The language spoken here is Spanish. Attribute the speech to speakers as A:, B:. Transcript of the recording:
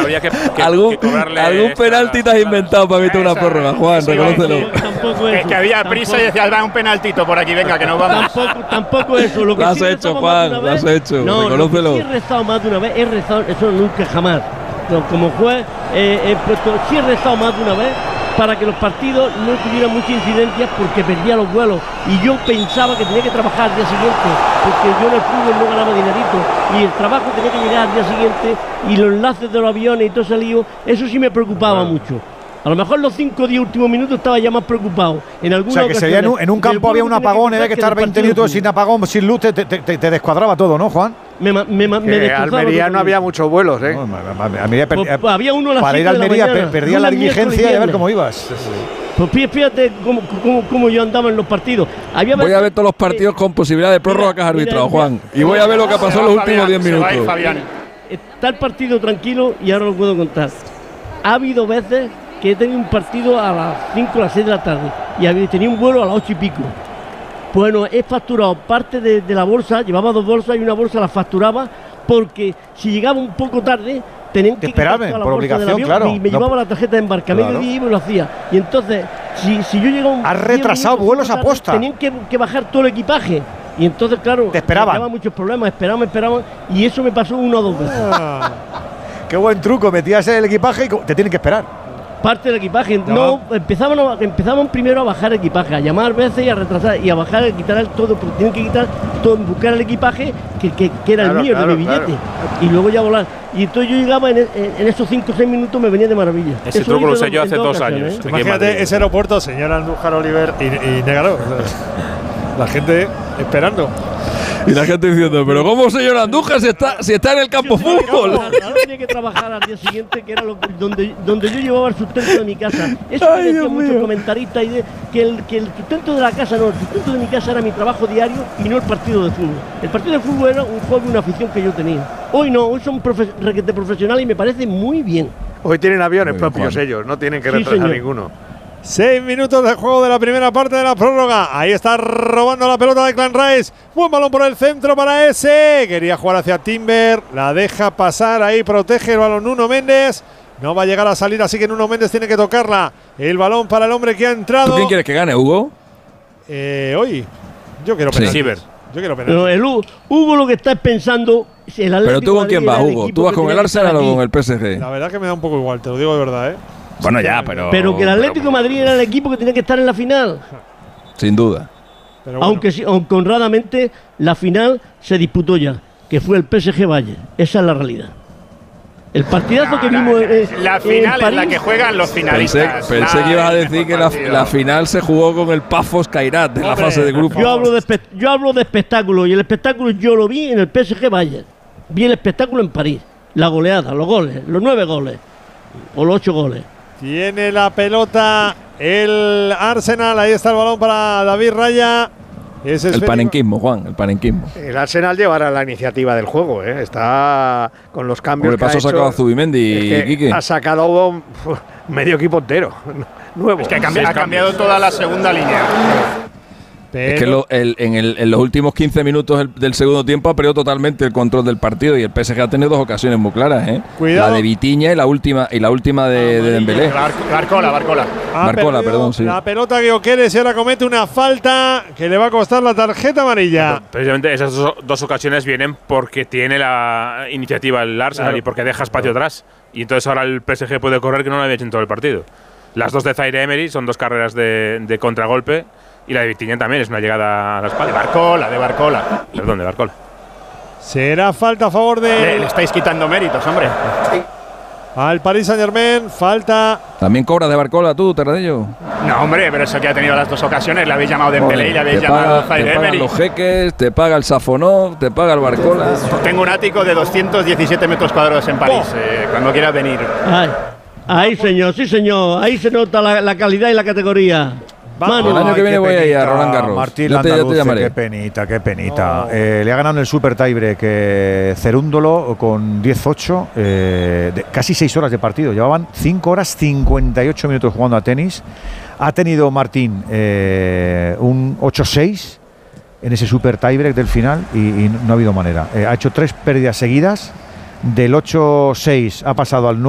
A: habría que cobrarle.
B: Algún penalti te has inventado para evitar una prórroga, Juan, reconócelo.
C: Que había prisa y decías, va un penaltito por aquí, venga, que nos vamos.
D: Tampoco eso. Lo que
B: has hecho, Juan, lo has hecho, reconócelo.
D: Sí he rezado más de una vez, he rezado, eso nunca jamás. Como juez, sí he rezado más de una vez para que los partidos no tuvieran muchas incidencias porque perdía los vuelos y yo pensaba que tenía que trabajar al día siguiente porque yo en el fútbol no ganaba dinerito y el trabajo tenía que llegar al día siguiente y los enlaces de los aviones y todo ese lío, eso sí me preocupaba mucho. A lo mejor los 5 o 10 últimos minutos estaba ya más preocupado. En
E: o sea, que se veía en un campo había un apagón, había que estar 20 minutos sin apagón, sin luz, te descuadraba todo, ¿no, Juan?
C: Me Almería no había muchos vuelos, ¿eh?
D: No, había uno a las
E: para ir a Almería perdía la diligencia y a ver cómo ibas.
D: Pues fíjate cómo yo andaba en los partidos.
B: Voy a ver todos los partidos con posibilidad de prórroga que has arbitrado, Juan. Y voy a ver lo que pasó en los últimos 10 minutos.
D: Está el partido tranquilo y ahora lo puedo contar. Ha habido veces que he tenido un partido a las 5 o las 6 de la tarde y tenía un vuelo a las 8 y pico. Bueno, he facturado parte de la bolsa, llevaba 2 bolsas y una bolsa la facturaba porque si llegaba un poco tarde tenían que
E: esperarme por obligación, claro.
D: Y me llevaba la tarjeta de embarcamiento y me lo hacía. Y entonces, si yo llegaba
E: has retrasado vuelos a posta.
D: Tenían que bajar todo el equipaje. Y entonces, claro,
E: te esperaban.
D: Me muchos problemas, esperaban y eso me pasó 1 o 2 veces.
E: Qué buen truco, metías el equipaje y te tienen que esperar.
D: Parte del equipaje, no, empezaban primero a bajar equipaje, a llamar veces y a retrasar y a bajar, a quitar todo, porque tienen que quitar todo, buscar el equipaje que era el mío, de mi billete, y luego ya volar. Y entonces yo llegaba en esos 5 o 6 minutos, me venía de maravilla.
A: Ese truco lo sé yo hace 2 años.
F: Imagínate ese aeropuerto, señor Andújar Oliver y Negaro. La gente esperando.
B: Y la gente diciendo, pero ¿cómo, señor Andújar, si está en el campo fútbol?
D: Ahora tenía que trabajar al día siguiente, que era donde yo llevaba el sustento de mi casa. Eso me decían muchos comentaristas, que el sustento de la casa no, el sustento de mi casa era mi trabajo diario y no el partido de fútbol. El partido de fútbol era un juego y una afición que yo tenía. Hoy no, hoy son requete profesionales y me parece muy bien.
C: Hoy tienen aviones propios ellos, no tienen que retrasar ninguno.
F: 6 minutos de juego de la primera parte de la prórroga. Ahí está robando la pelota de Clan Rice. Buen balón por el centro para ese. Quería jugar hacia Timber. La deja pasar. Ahí protege el balón Nuno Méndez. No va a llegar a salir, así que Nuno Méndez tiene que tocarla. El balón para el hombre que ha entrado.
B: ¿Tú quién quieres que gane, Hugo?
F: Hoy. Yo quiero penalti.
A: Sí.
F: Yo quiero penalti.
D: Pero Hugo lo que está pensando.
B: Pero tú con quién vas, Hugo. ¿Tú vas con el Arsenal o con el PSG?
F: La verdad que me da un poco igual, te lo digo de verdad, ¿eh?
B: Bueno, ya, pero
D: que el Atlético de Madrid era el equipo que tenía que estar en la final.
B: Sin duda.
F: Pero bueno.
D: Aunque honradamente la final se disputó ya, que fue el PSG Bayern. Esa es la realidad. El partidazo que vimos
C: la final es la que juegan los finalistas.
B: Pensé que ibas a decir que la final se jugó con el Pafos Kairat en la fase de grupo.
D: Yo hablo de espectáculo y el espectáculo yo lo vi en el PSG Bayern. Vi el espectáculo en París. La goleada, los goles, los 9 goles o los 8 goles.
F: Tiene la pelota el Arsenal. Ahí está el balón para David Raya.
B: El panenquismo, Juan, el panenquismo.
C: El Arsenal llevará la iniciativa del juego, ¿eh? Está con los cambios.
B: Que ha sacado a Zubimendi, Quique.
C: Ha sacado medio equipo entero nuevo.
A: Es que ha cambiado toda la segunda línea.
B: Pero es que en los últimos 15 minutos del segundo tiempo ha perdido totalmente el control del partido y el PSG ha tenido 2 ocasiones muy claras, ¿eh?
F: Cuidado.
B: La de Vitinha y la última de Dembélé.
C: Barcola.
B: Barcola, perdón, sí.
F: La pelota que Oqueres y ahora comete una falta que le va a costar la tarjeta amarilla.
A: Precisamente esas 2 ocasiones vienen porque tiene la iniciativa el Arsenal y porque deja espacio atrás. Y entonces ahora el PSG puede correr que no lo había hecho en todo el partido. Las 2 de Zaire Emery son 2 carreras de contragolpe. Y la de Vitinha también es una llegada a la espalda.
C: De Barcola.
A: Perdón, de Barcola.
F: Será falta a favor de…
C: Le estáis quitando méritos, hombre.
F: Al Paris Saint-Germain, falta…
B: ¿También cobras de Barcola tú, Terradillo?
C: No, hombre, pero eso que ha tenido las 2 ocasiones. Le habéis llamado Dembélé y le habéis llamado Zaire Emery.
B: Te pagan los jeques, te paga el Safonov, te paga el Barcola.
C: Tengo un ático de 217 metros cuadrados en París, cuando quieras venir.
D: Ahí, señor, sí, señor. Ahí se nota la calidad y la categoría.
B: El año que viene voy a ir a Roland Garros.
E: Martín Landaluce, qué penita. Le ha ganado en el Super Tiebreak Cerúndolo con 10-8, casi 6 horas de partido. Llevaban 5 horas 58 minutos jugando a tenis. Ha tenido Martín un 8-6 en ese Super Tiebreak del final y no ha habido manera. Ha hecho 3 pérdidas seguidas. Del 8-6 ha pasado al 9.